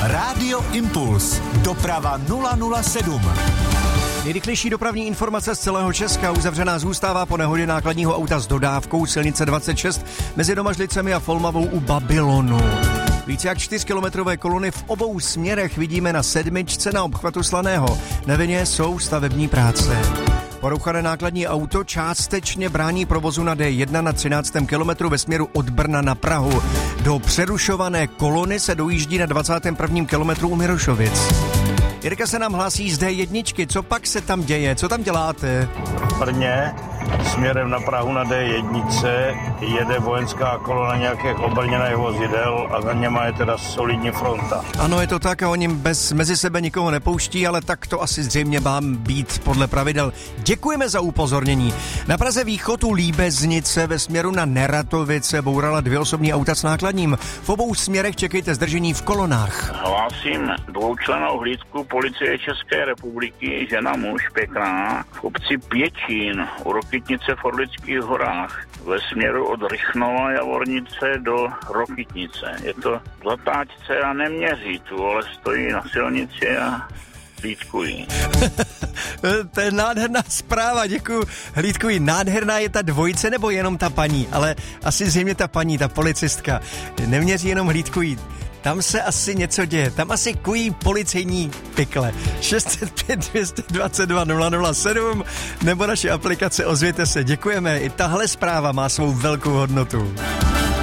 Rádio Impuls. Doprava 007. Nejrychlejší dopravní informace z celého Česka. Uzavřená zůstává po nehodě nákladního auta s dodávkou silnice 26 mezi Domažlicemi a Folmavou u Babylonu. Více jak 4kilometrové kolony v obou směrech vidíme na 7 na obchvatu Slaného. Na vině jsou stavební práce. Porouchané nákladní auto částečně brání provozu na D1 na 13. kilometru ve směru od Brna na Prahu. Do přerušované kolony se dojíždí na 21. kilometru u Mirošovic. Jirka se nám hlásí z D1, co pak se tam děje, co tam děláte? V Brně směrem na Prahu na D1 jede vojenská kolona nějakých obrněných vozidel a za něma je teda solidní fronta. Ano, je to tak a oni mezi sebe nikoho nepouští, ale tak to asi zřejmě má být podle pravidel. Děkujeme za upozornění. Na Praze východ u Líbeznice ve směru na Neratovice bourala 2 osobní auta s nákladním. V obou směrech čekejte zdržení v kolonách. Hlásím dvoučlennou hlídku policie České republiky, žena muž pěkná, v obci Pěčín u Rokytnice v Orlických horách ve směru od Rychnova Javornice do Rokytnice. Je to zatáčce a neměří tu, ale stojí na silnici a hlídkují. To je nádherná zpráva, děkuju. Hlídkují. Nádherná je ta dvojice nebo jenom ta paní? Ale asi zřejmě ta paní, ta policistka. Neměří, jenom hlídkují. Tam se asi něco děje. Tam asi kují policejní pikle. 605 222 007 nebo naše aplikace Ozvěte se. Děkujeme. I tahle zpráva má svou velkou hodnotu.